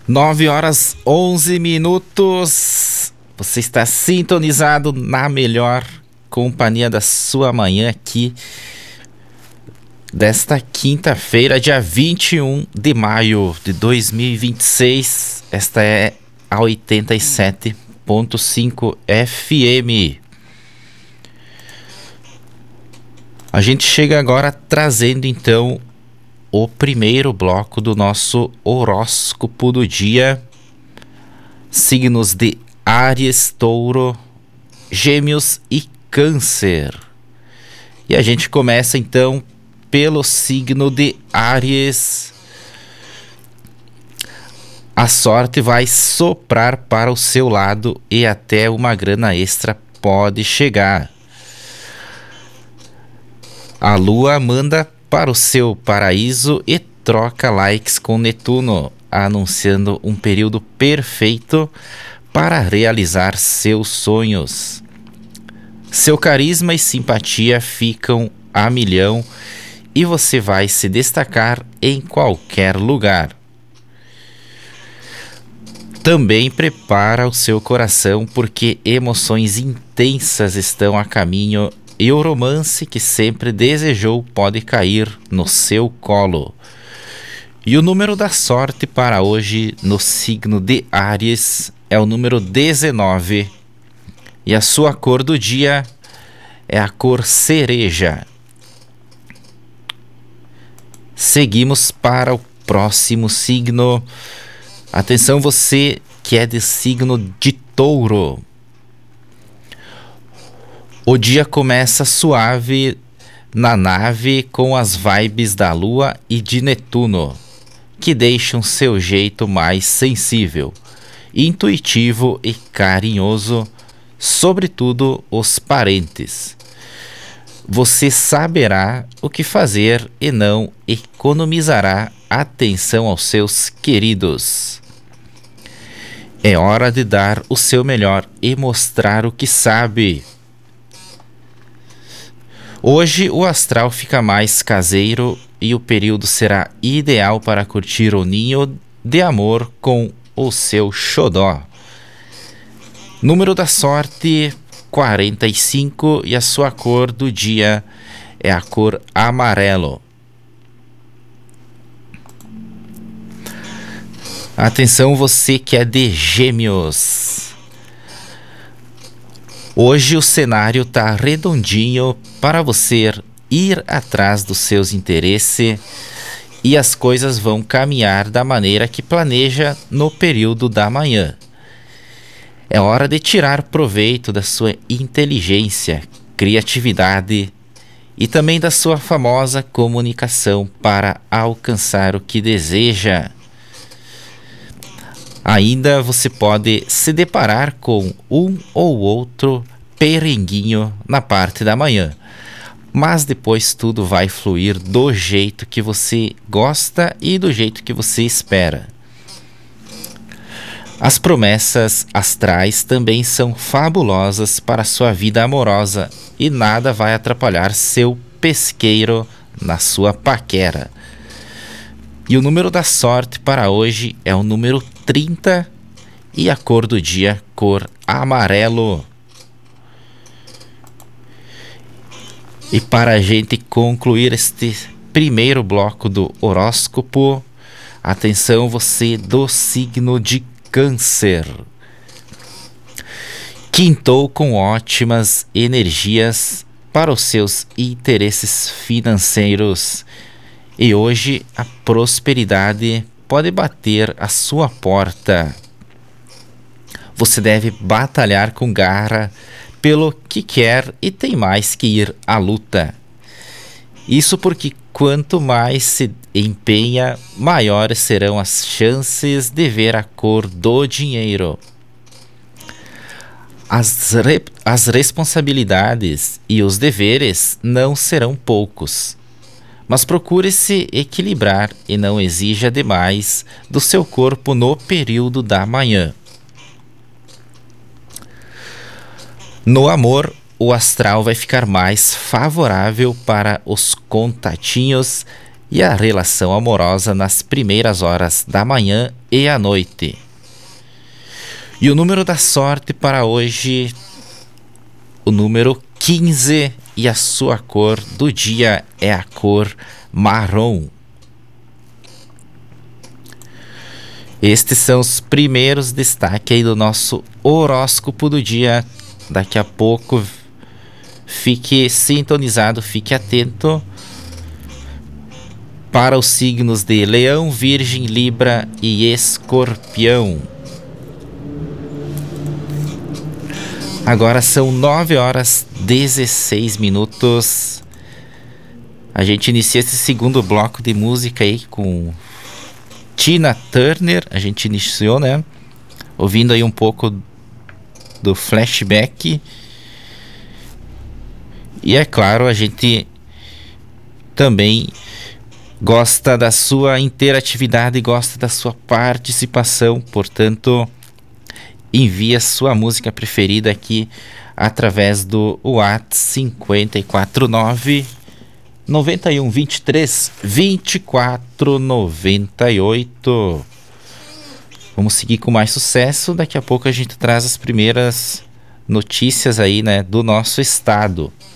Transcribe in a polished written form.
9h11. Você está sintonizado na melhor companhia da sua manhã aqui desta quinta-feira, dia 21 de maio de 2026. Esta é a 87.5 FM. A gente chega agora trazendo então o primeiro bloco do nosso horóscopo do dia. Signos de Áries, Touro, Gêmeos e Câncer. E a gente começa então pelo signo de Áries. A sorte vai soprar para o seu lado e até uma grana extra pode chegar. A lua manda para o seu paraíso e troca likes com Netuno, anunciando um período perfeito para realizar seus sonhos. Seu carisma e simpatia ficam a milhão e você vai se destacar em qualquer lugar. Também prepara o seu coração porque emoções intensas estão a caminho e o romance que sempre desejou pode cair no seu colo. E o número da sorte para hoje no signo de Áries é o número 19. E a sua cor do dia é a cor cereja. Seguimos para o próximo signo. Atenção, você que é de signo de Touro. O dia começa suave na nave com as vibes da Lua e de Netuno, que deixam seu jeito mais sensível, intuitivo e carinhoso, sobretudo os parentes. Você saberá o que fazer e não economizará atenção aos seus queridos. É hora de dar o seu melhor e mostrar o que sabe. Hoje o astral fica mais caseiro e o período será ideal para curtir o ninho de amor com o seu xodó. Número da sorte 45 e a sua cor do dia é a cor amarelo. Atenção, você que é de Gêmeos. Hoje o cenário está redondinho para você ir atrás dos seus interesses e as coisas vão caminhar da maneira que planeja no período da manhã. É hora de tirar proveito da sua inteligência, criatividade e também da sua famosa comunicação para alcançar o que deseja. Ainda você pode se deparar com um ou outro perrenguinho na parte da manhã, mas depois tudo vai fluir do jeito que você gosta e do jeito que você espera. As promessas astrais também são fabulosas para sua vida amorosa e nada vai atrapalhar seu pesqueiro na sua paquera. E o número da sorte para hoje é o número 30 e a cor do dia, cor amarelo. E para a gente concluir este primeiro bloco do horóscopo, atenção, você do signo de Câncer. Quintou com ótimas energias para os seus interesses financeiros. E hoje a prosperidade pode bater à sua porta. Você deve batalhar com garra pelo que quer e tem mais que ir à luta. Isso porque quanto mais se empenha, maiores serão as chances de ver a cor do dinheiro. As responsabilidades e os deveres não serão poucos. Mas procure se equilibrar e não exija demais do seu corpo no período da manhã. No amor, o astral vai ficar mais favorável para os contatinhos e a relação amorosa nas primeiras horas da manhã e à noite. E o número da sorte para hoje, o número 15, e a sua cor do dia é a cor marrom. Estes são os primeiros destaques aí do nosso horóscopo do dia. Daqui a pouco fique sintonizado, fique atento para os signos de Leão, Virgem, Libra e Escorpião. Agora são 9h16. A gente inicia esse segundo bloco de música aí com Tina Turner. A gente iniciou, né? Ouvindo aí um pouco do Flashback. E é claro, a gente também gosta da sua interatividade, gosta da sua participação. Portanto, envie a sua música preferida aqui através do WhatsApp 549 91 23 24 98. Vamos seguir com mais sucesso. Daqui a pouco a gente traz as primeiras notícias aí, né, do nosso estado.